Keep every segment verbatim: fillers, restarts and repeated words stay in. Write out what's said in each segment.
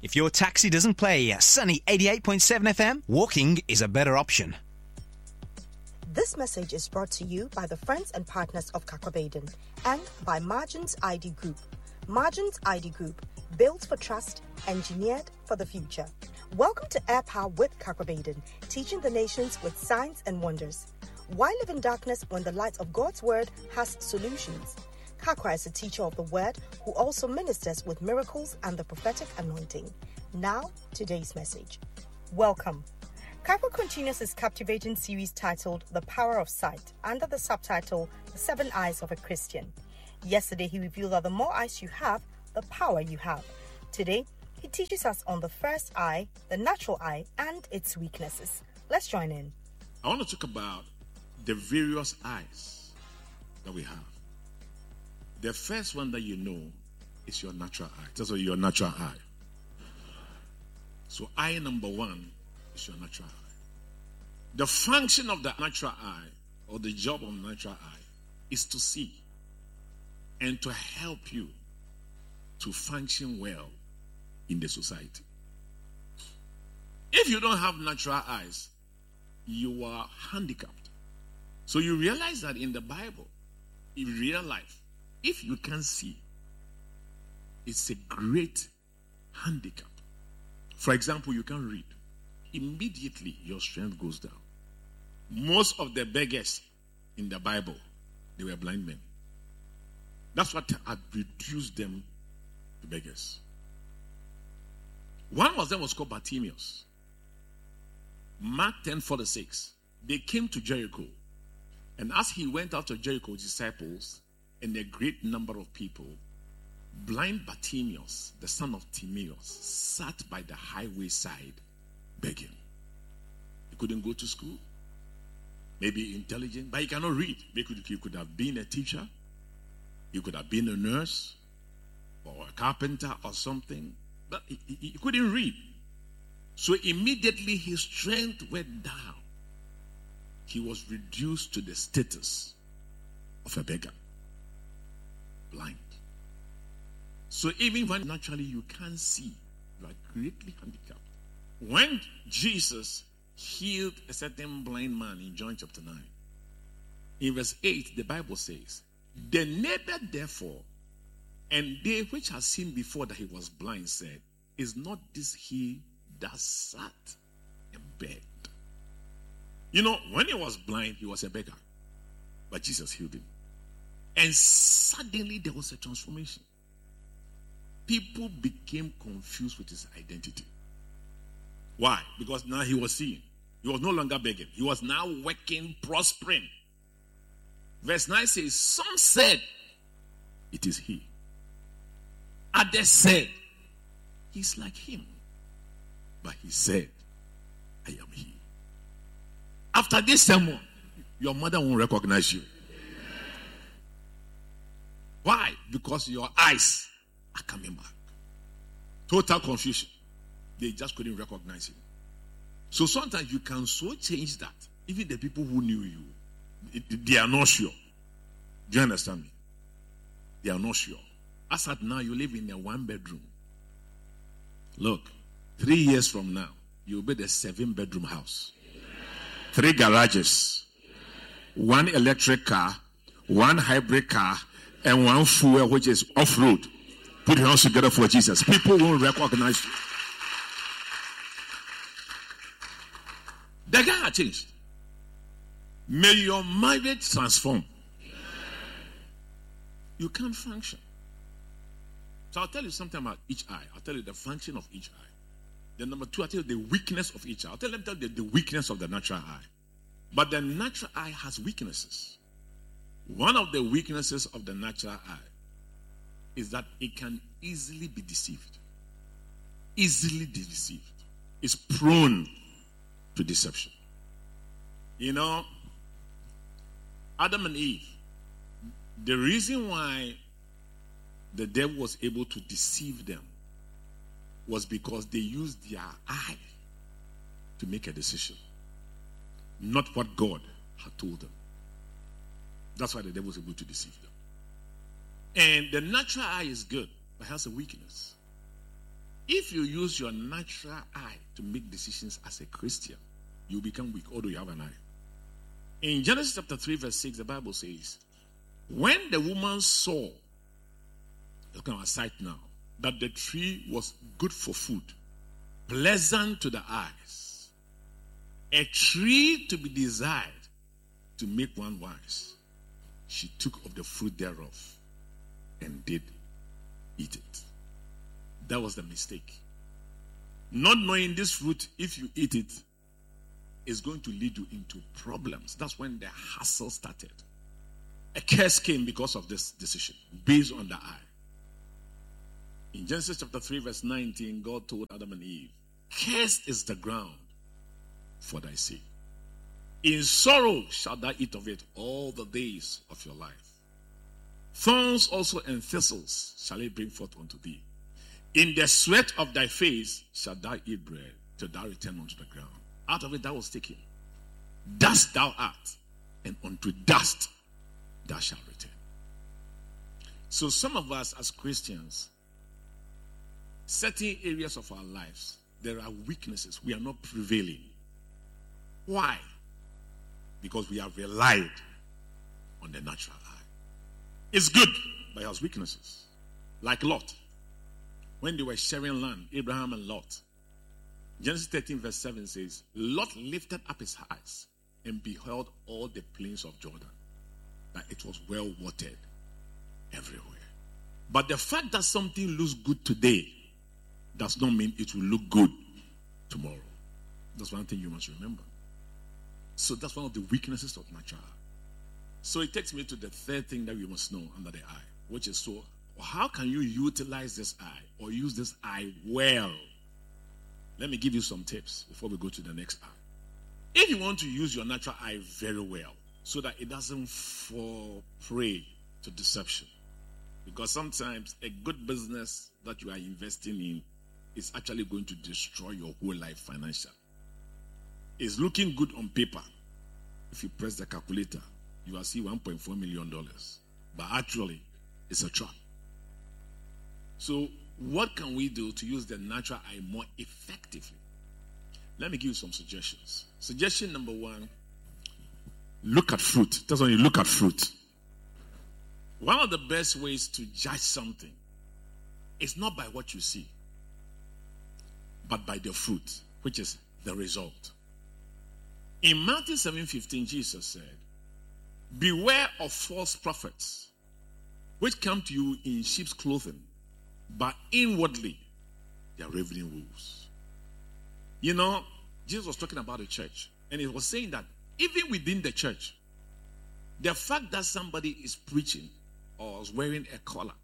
If your taxi doesn't play Sunny eighty-eight point seven F M, walking is a better option. This message is brought to you by the friends and partners of Kakrabaden and by Margins I D Group. Margins I D Group, built for trust, engineered for the future. Welcome to Air Power with Kakrabaden, teaching the nations with signs and wonders. Why live in darkness when the light of God's word has solutions? Kakra is a teacher of the word who also ministers with miracles and the prophetic anointing. Now, today's message. Welcome. Kakra continues his captivating series titled The Power of Sight under the subtitle The Seven Eyes of a Christian. Yesterday, he revealed that the more eyes you have, the power you have. Today, he teaches us on the first eye, the natural eye, and its weaknesses. Let's join in. I want to talk about the various eyes that we have. The first one that you know is your natural eye. That's what your natural eye. So eye number one is your natural eye. The function of the natural eye, or the job of the natural eye, is to see and to help you to function well in the society. If you don't have natural eyes, you are handicapped. So you realize that in the Bible, in real life, if you can't see, it's a great handicap. For example, you can't read. Immediately, your strength goes down. Most of the beggars in the Bible, they were blind men. That's what had reduced them to beggars. One of them was called Bartimaeus. Mark ten forty-six. They came to Jericho. And as he went out of Jericho with his disciples and a great number of people, blind Bartimaeus, the son of Timaeus, sat by the highway side begging. He couldn't go to school. Maybe intelligent, but he cannot read. He could, he could have been a teacher. He could have been a nurse or a carpenter or something. But he, he, he couldn't read. So immediately his strength went down. He was reduced to the status of a beggar. Blind. So even when naturally you can't see, you are greatly handicapped. When Jesus healed a certain blind man in John chapter nine, in verse eight, the Bible says, the neighbor therefore, and they which had seen before that he was blind said, is not this he that sat and begged? You know, when he was blind, he was a beggar. But Jesus healed him. And suddenly there was a transformation. People became confused with his identity. Why? Because now he was seeing. He was no longer begging. He was now working, prospering. Verse nine says, some said, it is he. Others said, he's like him. But he said, I am he. After this sermon, your mother won't recognize you. Why? Because your eyes are coming back. Total confusion. They just couldn't recognize him. So sometimes you can so change that even the people who knew you, they are not sure. Do you understand me? They are not sure. As at now, you live in a one bedroom. Look, three years from now, you'll be the seven bedroom house. Three garages, one electric car, one hybrid car, and one fuel which is off-road. Put your hands together for Jesus. People won't recognize you. The guy had changed. May your marriage transform. You can't function. So I'll tell you something about each eye. I'll tell you the function of each eye. Then number two, I'll tell you the weakness of each eye. I'll tell them tell you the weakness of the natural eye. But the natural eye has weaknesses. One of the weaknesses of the natural eye is that it can easily be deceived. Easily be deceived. It's prone to deception. You know, Adam and Eve, the reason why the devil was able to deceive them was because they used their eye to make a decision, not what God had told them. That's why the devil was able to deceive them. And the natural eye is good, but has a weakness. If you use your natural eye to make decisions as a Christian, you become weak, although you have an eye. In Genesis chapter three, verse six, the Bible says, when the woman saw, look at our sight now, that the tree was good for food, pleasant to the eyes, a tree to be desired to make one wise, she took of the fruit thereof and did eat it. That was the mistake. Not knowing this fruit, if you eat it, is going to lead you into problems. That's when the hassle started. A curse came because of this decision, based on the eye. In Genesis chapter three, verse nineteen, God told Adam and Eve, cursed is the ground for thy sake. In sorrow shalt thou eat of it all the days of your life. Thorns also and thistles shall it bring forth unto thee. In the sweat of thy face shalt thou eat bread, till thou return unto the ground. Out of it thou was taken. Dust thou art, and unto dust thou shalt return. So some of us as Christians, certain areas of our lives, there are weaknesses. We are not prevailing. Why? Because we have relied on the natural eye. It's good, but it has weaknesses. Like Lot. When they were sharing land, Abraham and Lot, Genesis thirteen verse seven says, Lot lifted up his eyes and beheld all the plains of Jordan, that it was well watered everywhere. But the fact that something looks good today does not mean it will look good tomorrow. That's one thing you must remember. So that's one of the weaknesses of natural eye. So it takes me to the third thing that we must know under the eye, which is, so how can you utilize this eye or use this eye well? Let me give you some tips before we go to the next eye. If you want to use your natural eye very well so that it doesn't fall prey to deception, because sometimes a good business that you are investing in is actually going to destroy your whole life financially. It's looking good on paper. If you press the calculator, you will see one point four million dollars. But actually, it's a trap. So, what can we do to use the natural eye more effectively? Let me give you some suggestions. Suggestion number one, look at fruit. That's when you look at fruit. One of the best ways to judge something is not by what you see, but by the fruit, which is the result. In Matthew seven fifteen, Jesus said, beware of false prophets, which come to you in sheep's clothing, but inwardly they are ravening wolves. You know, Jesus was talking about the church, and he was saying that even within the church, the fact that somebody is preaching or is wearing a collar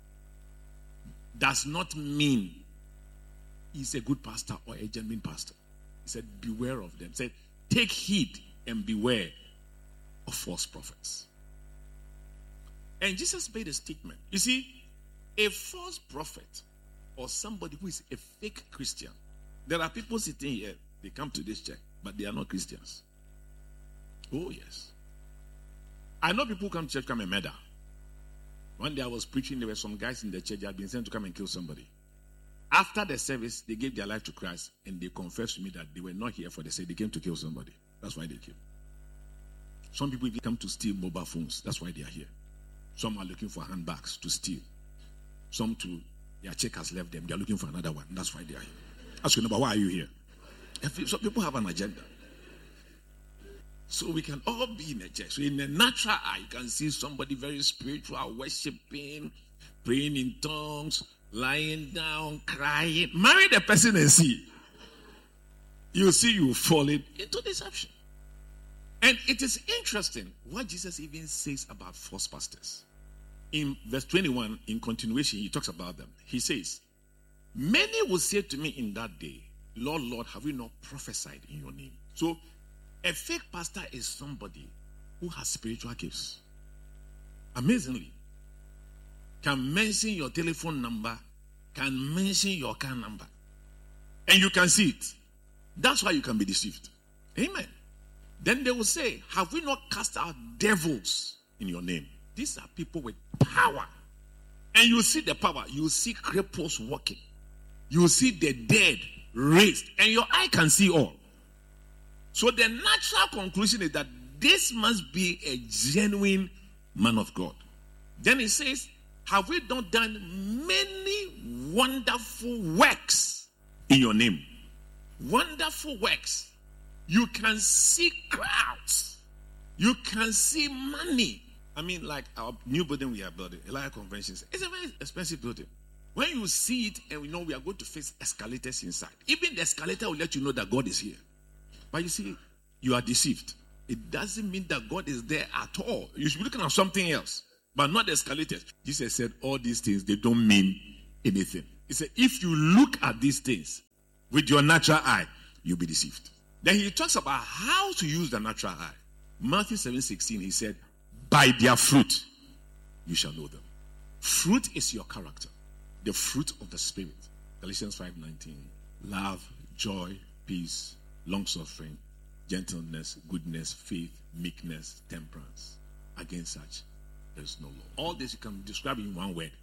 does not mean he's a good pastor or a genuine pastor. He said, beware of them. He said, take heed and beware of false prophets. And Jesus made a statement. You see, a false prophet or somebody who is a fake Christian, there are people sitting here, they come to this church, but they are not Christians. Oh, yes. I know people who come to church, come and murder. One day I was preaching, there were some guys in the church that had been sent to come and kill somebody. After the service, they gave their life to Christ, and they confessed to me that they were not here for the sake. They came to kill somebody. That's why they came. Some people even come to steal mobile phones. That's why they are here. Some are looking for handbags to steal. Some to, their check has left them. They are looking for another one. That's why they are here. Ask you, why are you here? Some people have an agenda. So we can all be in a church. So in the natural eye, you can see somebody very spiritual, worshiping, praying in tongues, lying down, crying. Marry the person and see. You see you falling into deception. And it is interesting what Jesus even says about false pastors. In verse twenty-one, in continuation, he talks about them. He says, many will say to me in that day, Lord, Lord, have we not prophesied in your name? So, a fake pastor is somebody who has spiritual gifts. Amazingly, can mention your telephone number, can mention your account number, and you can see it. That's why you can be deceived. Amen. Then they will say, have we not cast out devils in your name? These are people with power. And you see the power. You see cripples walking. You will see the dead raised, and your eye can see all. So the natural conclusion is that this must be a genuine man of God. Then he says, have we not done many wonderful works in your name? Wonderful works. You can see crowds. You can see money. I mean, like our new building we are building, Elijah Convention Center. It's a very expensive building. When you see it, and we know we are going to face escalators inside. Even the escalator will let you know that God is here. But you see, you are deceived. It doesn't mean that God is there at all. You should be looking at something else, but not the escalators. Jesus said all these things, they don't mean anything. He said, if you look at these things with your natural eye, you'll be deceived. Then he talks about how to use the natural eye. Matthew seven sixteen, he said, by their fruit, you shall know them. Fruit is your character. The fruit of the Spirit. Galatians five nineteen. Love, joy, peace, long-suffering, gentleness, goodness, faith, meekness, temperance. Against such, there is no law. All this you can describe in one word.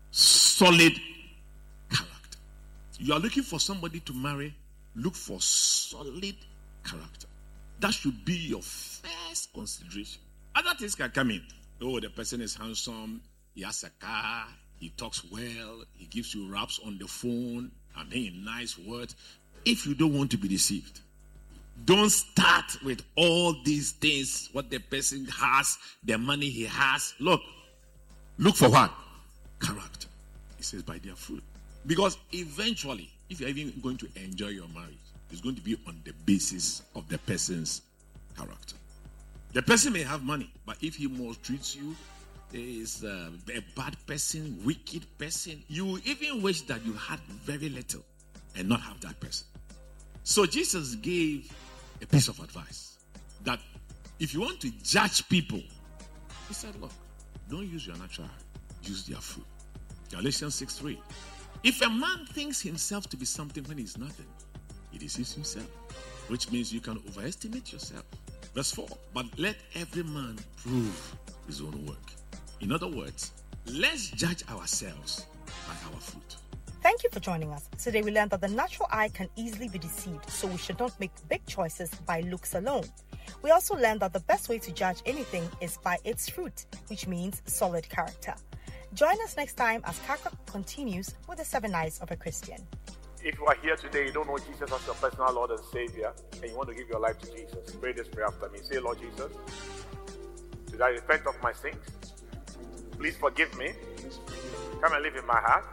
Solid character. You are looking for somebody to marry, look for solid character. That should be your first consideration. Other things can come in. Oh, the person is handsome, he has a car, he talks well, he gives you raps on the phone, I mean nice words. If you don't want to be deceived, don't start with all these things, what the person has, the money he has. Look, look for what? Character. He says by their fruit. Because eventually, if you're even going to enjoy your marriage, it's going to be on the basis of the person's character. The person may have money, but if he maltreats you, is uh, a bad person, wicked person, you even wish that you had very little and not have that person. So Jesus gave a piece of advice that if you want to judge people, he said, look, don't use your natural eye, use their fruit. Galatians six three. If a man thinks himself to be something when he's nothing, he deceives himself, which means you can overestimate yourself. Verse four, but let every man prove his own work. In other words, let's judge ourselves by our fruit. Thank you for joining us. Today we learned that the natural eye can easily be deceived, so we should not make big choices by looks alone. We also learned that the best way to judge anything is by its fruit, which means solid character. Join us next time as Kaka continues with the seven eyes of a Christian. If you are here today, you don't know Jesus as your personal Lord and Savior, and you want to give your life to Jesus, pray this prayer after me. Say, Lord Jesus, today I repent of my sins. Please forgive me. Come and live in my heart.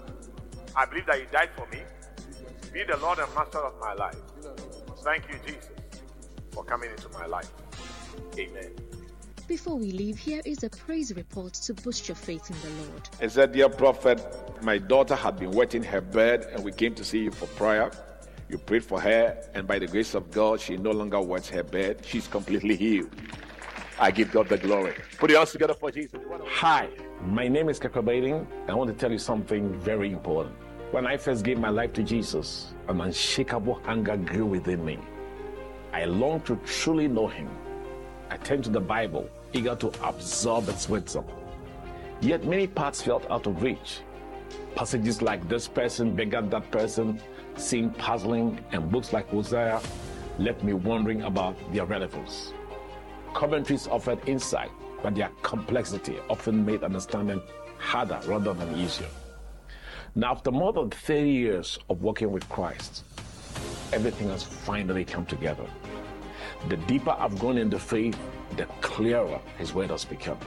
I believe that you died for me. Be the Lord and Master of my life. Thank you, Jesus, for coming into my life. Amen. Before we leave, here is a praise report to boost your faith in the Lord. It said, dear prophet, my daughter had been wetting her bed and we came to see you for prayer. You prayed for her, and by the grace of God, she no longer wets her bed. She's completely healed. I give God the glory. Put your hands together for Jesus. Hi, my name is Kakabading. I want to tell you something very important. When I first gave my life to Jesus, an unshakable hunger grew within me. I longed to truly know him. I turned to the Bible, eager to absorb its wisdom. Yet many parts felt out of reach. Passages like this person begat that person seemed puzzling, and books like Hosea left me wondering about their relevance. Commentaries offered insight, but their complexity often made understanding harder rather than easier. Now, after more than thirty years of working with Christ, everything has finally come together. The deeper I've gone in the faith, the clearer his word has become.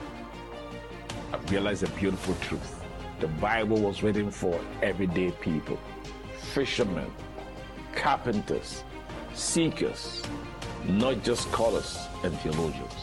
I've realized a beautiful truth. The Bible was written for everyday people, fishermen, carpenters, seekers, not just scholars and theologians.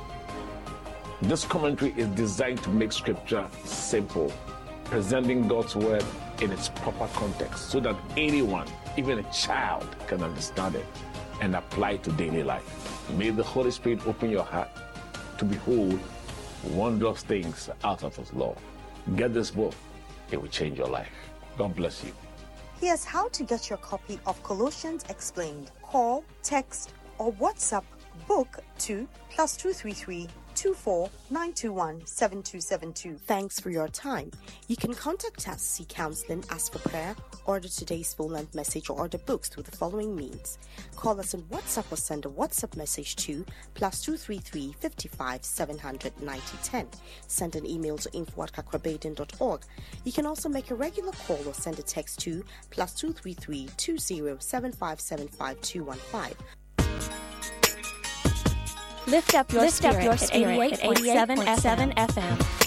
This commentary is designed to make scripture simple, presenting God's word in its proper context so that anyone, even a child, can understand it and apply it to daily life. May the Holy Spirit open your heart to behold wondrous things out of his law. Get this book, it will change your life. God bless you. Here's how to get your copy of Colossians Explained. Call, text, or WhatsApp book to plus two three three two four nine two one seven two seven two. Thanks for your time. You can contact us, see counseling, ask for prayer, order today's full-length message, or order books through the following means. Call us on WhatsApp or send a WhatsApp message to plus two three three five five seven hundred ninety ten. Send an email to info at kakrabaden dot org. You can also make a regular call or send a text to plus two three three two zero seven five seven five two one five. Lift up your Lift spirit, up your at spirit eighty-eight point seven F M.